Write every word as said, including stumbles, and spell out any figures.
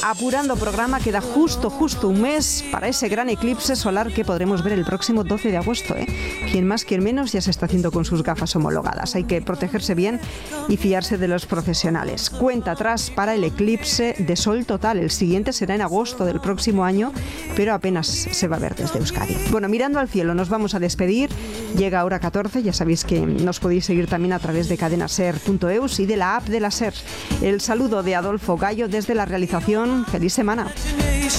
apurando programa, queda justo, justo un mes para ese gran eclipse solar que podremos ver el próximo doce de agosto. ¿eh? Quien más, quien menos, ya se está haciendo con sus gafas homologadas. Hay que protegerse bien y fiarse de los profesionales. Cuenta atrás para el eclipse de sol total. El siguiente será en agosto del próximo año, pero apenas se va a ver desde Euskadi. Bueno, mirando al cielo, nos vamos a despedir. Llega hora catorce, ya sabéis que nos podéis seguir también a través de cadena ser punto eus y de la app de la SER. El saludo de Adolfo Gallo desde la realización. Feliz semana.